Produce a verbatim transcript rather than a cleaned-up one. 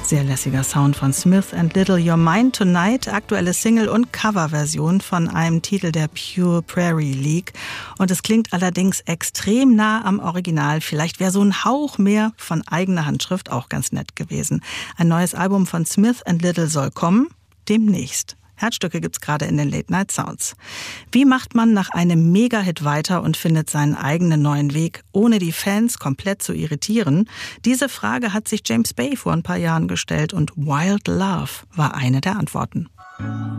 Sehr lässiger Sound von Smith and Little, You're Mine Tonight, aktuelle Single- und Coverversion von einem Titel der Pure Prairie League. Und es klingt allerdings extrem nah am Original. Vielleicht wäre so ein Hauch mehr von eigener Handschrift auch ganz nett gewesen. Ein neues Album von Smith and Little soll kommen, demnächst. Herzstücke gibt's gerade in den Late Night Sounds. Wie macht man nach einem Mega-Hit weiter und findet seinen eigenen neuen Weg, ohne die Fans komplett zu irritieren? Diese Frage hat sich James Bay vor ein paar Jahren gestellt und Wild Love war eine der Antworten.